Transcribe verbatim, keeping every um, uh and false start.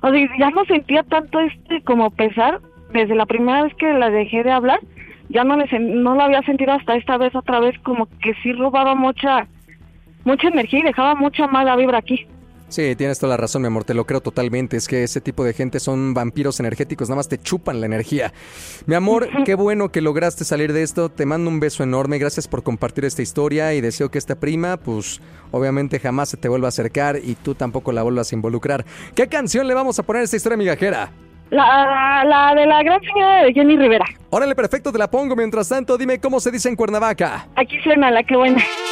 O sea, ya no sentía tanto este como pesar desde la primera vez que la dejé de hablar, ya no le sen- no lo había sentido hasta esta vez otra vez, como que sí robaba mucha mucha energía y dejaba mucha mala vibra aquí. Sí, tienes toda la razón, mi amor, te lo creo totalmente. Es que ese tipo de gente son vampiros energéticos, nada más te chupan la energía. Mi amor, qué bueno que lograste salir de esto. Te mando un beso enorme, gracias por compartir esta historia y deseo que esta prima, pues, obviamente jamás se te vuelva a acercar y tú tampoco la vuelvas a involucrar. ¿Qué canción le vamos a poner a esta historia migajera? La, la de la gran señora de Jenny Rivera. Órale, perfecto, te la pongo. Mientras tanto, dime cómo se dice en Cuernavaca. Aquí suena la que buena.